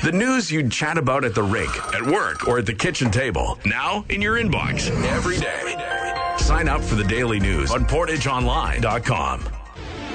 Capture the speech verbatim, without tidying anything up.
The news you'd chat about at the rink, at work, or at the kitchen table. Now in your inbox every day. Sign up for the daily news on portage online dot com.